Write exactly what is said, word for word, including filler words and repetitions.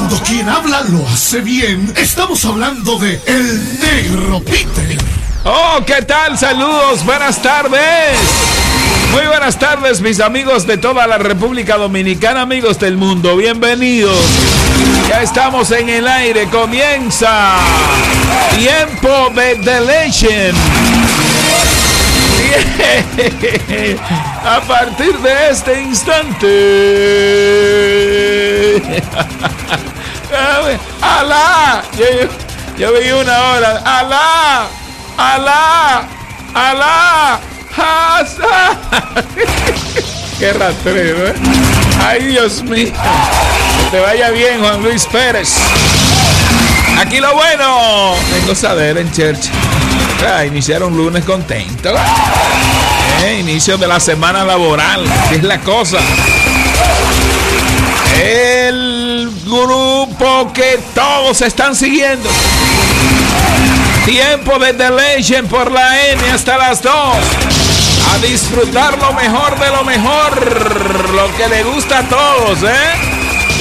Cuando quien habla lo hace bien, estamos hablando de El Negro Peter. Oh, ¿qué tal? Saludos, buenas tardes. Muy buenas tardes, mis amigos de toda la República Dominicana, amigos del mundo, bienvenidos. Ya estamos en el aire, comienza Tiempo de The Legend. A partir de este instante, ¡alá! Yo, yo vi una hora. ¡Alá! ¡Alá! ¡Alá! ¡Hasa! ¡Qué rastrero, eh! ¡Ay, Dios mío! Que te vaya bien, Juan Luis Pérez. Aquí lo bueno. En gozadera en Church. Ah, iniciaron lunes contento. Eh, inicio de la semana laboral. ¿Qué es la cosa? El grupo que todos están siguiendo. Tiempo de The Legend por la N hasta las dos. A disfrutar lo mejor de lo mejor. Lo que le gusta a todos, ¿eh?